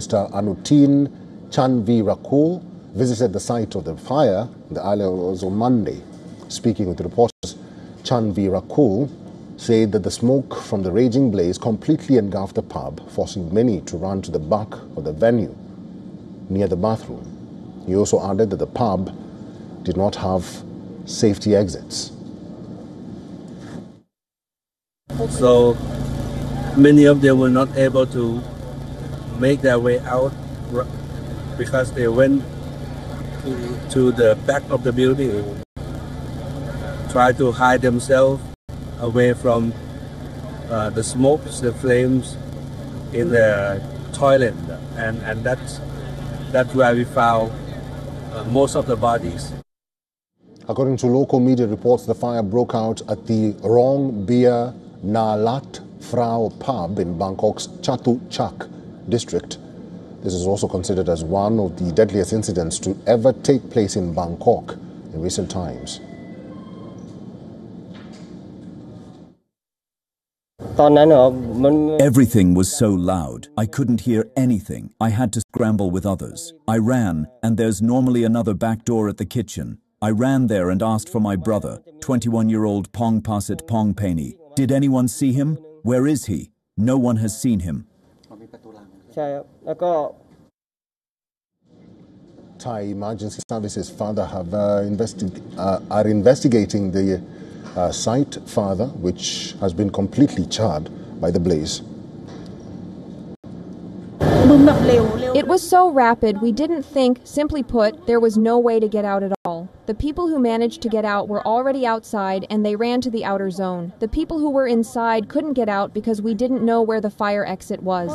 Minister Anutin Chanvirakul visited the site of the fire. The island was on Monday. Speaking with reporters, Chanvirakul said that the smoke from the raging blaze completely engulfed the pub, forcing many to run to the back of the venue near the bathroom. He also added that the pub did not have safety exits. So many of them were not able to make their way out because they went to the back of the building, try to hide themselves away from the smoke, the flames in the toilet, and that's where we found most of the bodies. According to local media reports, the fire broke out at the Rong Beer Na Lat Frau pub in Bangkok's Chatu Chak district. This is also considered as one of the deadliest incidents to ever take place in Bangkok in recent times. Everything was so loud, I couldn't hear anything. I had to scramble with others. I ran, and there's normally another back door at the kitchen. I ran there and asked for my brother, 21-year-old Pong Pasit Pong Penny. Did anyone see him? Where is he? No one has seen him. Thai Emergency Services further have are investigating the site further, which has been completely charred by the blaze. It was so rapid, we didn't think, simply put, there was no way to get out at all. The people who managed to get out were already outside and they ran to the outer zone. The people who were inside couldn't get out because we didn't know where the fire exit was.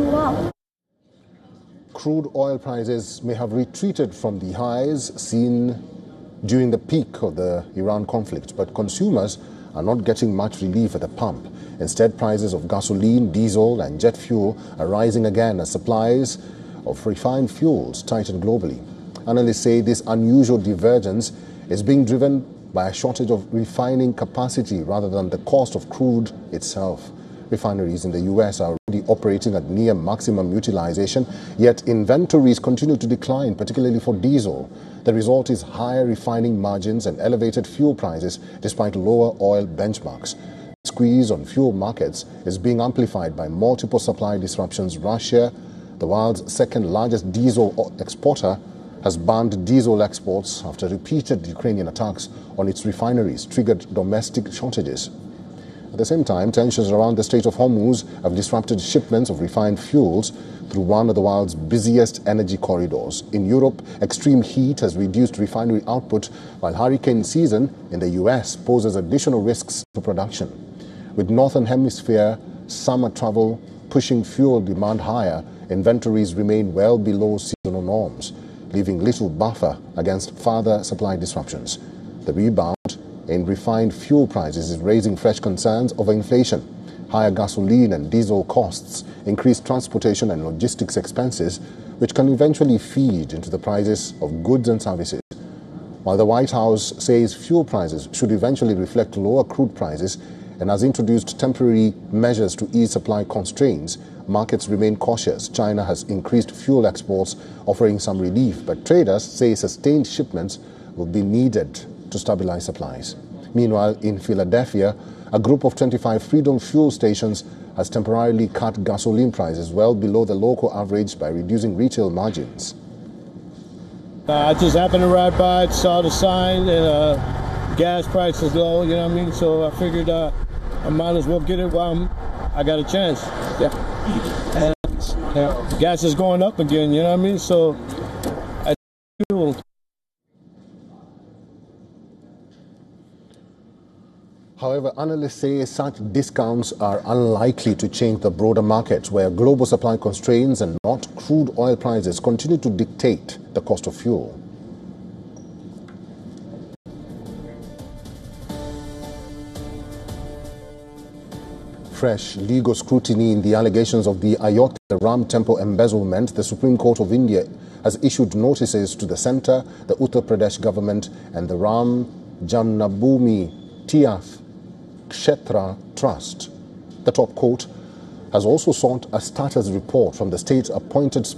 Crude oil prices may have retreated from the highs seen during the peak of the Iran conflict, but consumers are not getting much relief at the pump. Instead, prices of gasoline, diesel and jet fuel are rising again as supplies of refined fuels tighten globally. Analysts say this unusual divergence is being driven by a shortage of refining capacity rather than the cost of crude itself. Refineries in the U.S. are already operating at near maximum utilization, yet inventories continue to decline, particularly for diesel. The result is higher refining margins and elevated fuel prices despite lower oil benchmarks. The squeeze on fuel markets is being amplified by multiple supply disruptions. Russia, the world's second largest diesel exporter, has banned diesel exports after repeated Ukrainian attacks on its refineries triggered domestic shortages. At the same time, tensions around the Strait of Hormuz have disrupted shipments of refined fuels through one of the world's busiest energy corridors. In Europe, extreme heat has reduced refinery output, while hurricane season in the U.S. poses additional risks for production. With Northern Hemisphere summer travel pushing fuel demand higher, inventories remain well below seasonal norms, leaving little buffer against further supply disruptions. The rebound in refined fuel prices is raising fresh concerns over inflation. Higher gasoline and diesel costs, increased transportation and logistics expenses, which can eventually feed into the prices of goods and services. While the White House says fuel prices should eventually reflect lower crude prices and has introduced temporary measures to ease supply constraints, markets remain cautious. China has increased fuel exports, offering some relief, but traders say sustained shipments will be needed to stabilize supplies. Meanwhile, in Philadelphia, a group of 25 Freedom fuel stations has temporarily cut gasoline prices well below the local average by reducing retail margins. I just happened to ride by, saw the sign, and gas price is low, you know what I mean? So I figured I might as well get it while I got a chance. Yeah. And gas is going up again, you know what I mean? So I fuel. However, analysts say such discounts are unlikely to change the broader markets, where global supply constraints and not crude oil prices continue to dictate the cost of fuel. Fresh legal scrutiny in the allegations of the Ayodhya Ram Temple embezzlement, the Supreme Court of India has issued notices to the centre, the Uttar Pradesh government and the Ram Janmabhoomi Tirth Kshetra Trust. The top court has also sought a status report from the state-appointed